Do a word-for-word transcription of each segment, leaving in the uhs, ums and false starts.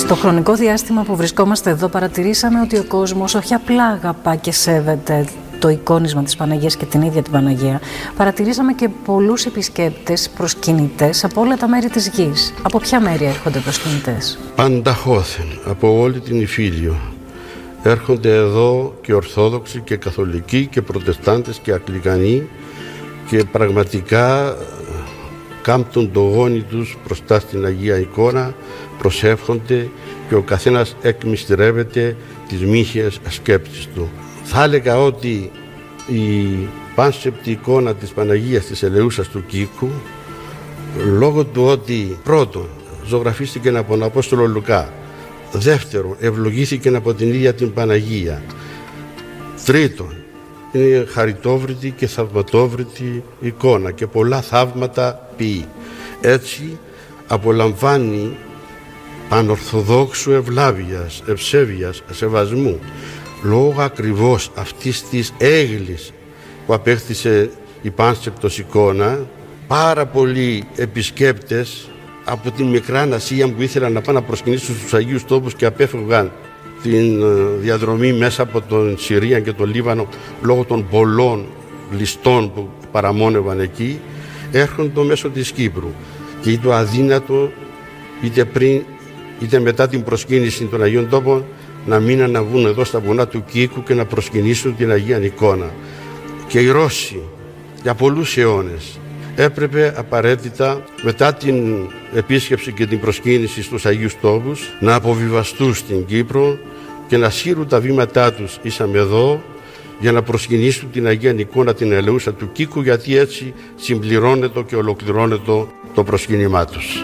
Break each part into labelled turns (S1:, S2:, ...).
S1: Το χρονικό διάστημα που βρισκόμαστε εδώ παρατηρήσαμε ότι ο κόσμος όχι απλά αγαπά και σέβεται το εικόνισμα της Παναγίας και την ίδια την Παναγία. Παρατηρήσαμε και πολλούς επισκέπτες, προσκυνητές από όλα τα μέρη της γης. Από ποια μέρη έρχονται προσκυνητές?
S2: Πανταχώθεν, από όλη την Ιφίλιο. Έρχονται εδώ και Ορθόδοξοι και Καθολικοί και Προτεστάντες και Αγγλικανοί και πραγματικά κάμπτουν το γόνι τους μπροστά στην Αγία Εικόνα, προσεύχονται και ο καθένας εκμυστηρεύεται τις μύχιες σκέψεις του. Θα έλεγα ότι η πάνσεπτη εικόνα της Παναγίας της Ελεούσας του Κήκου, λόγω του ότι πρώτον ζωγραφίστηκε από τον Απόστολο Λουκά, δεύτερον ευλογήθηκε από την ίδια την Παναγία, τρίτον είναι χαριτόβρητη και θαυματόβρητη εικόνα και πολλά θαύματα ποιεί. Έτσι απολαμβάνει πανορθοδόξου ευλάβειας, ευσέβειας, σεβασμού, λόγω ακριβώς αυτής της έγκλης που απέκτησε η πάνσεπτος εικόνα. Πάρα πολλοί επισκέπτες από την Μικρά Ασία που ήθελαν να πάνε να προσκυνήσουν στους Αγίους Τόπους και απέφευγαν την διαδρομή μέσα από τον Συρία και τον Λίβανο λόγω των πολλών ληστών που παραμόνευαν εκεί, έρχονται μέσω της Κύπρου και το αδύνατο είτε πριν είτε μετά την προσκύνηση των Αγίων Τόπων να μην αναβούν εδώ στα βουνά του Κήκου και να προσκυνήσουν την Αγία Εικόνα. Και οι Ρώσοι για πολλούς αιώνες έπρεπε απαραίτητα μετά την επίσκεψη και την προσκύνηση στους Αγίους Τόπους να αποβιβαστούν στην Κύπρο και να σύρουν τα βήματά τους ήσαμε εδώ για να προσκυνήσουν την Αγία Εικόνα, την Ελεούσα του Κήκου, γιατί έτσι συμπληρώνεται και ολοκληρώνεται το προσκύνημά τους.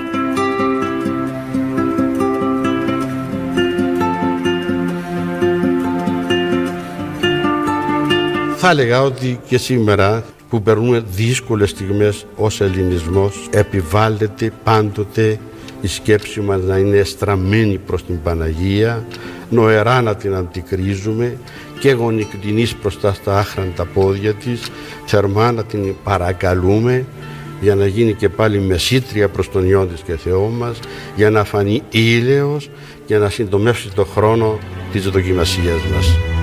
S2: Θα έλεγα ότι και σήμερα που περνούμε δύσκολες στιγμές ως ελληνισμός, επιβάλλεται πάντοτε η σκέψη μας να είναι στραμμένη προς την Παναγία, νοερά να την αντικρίζουμε και γονικτινής μπροστά στα άχραντα πόδια της, θερμά να την παρακαλούμε για να γίνει και πάλι μεσήτρια προς τον Υιόν της και Θεό μας, για να φανεί ήλαιος και να συντομεύσει το χρόνο της δοκιμασίας μας.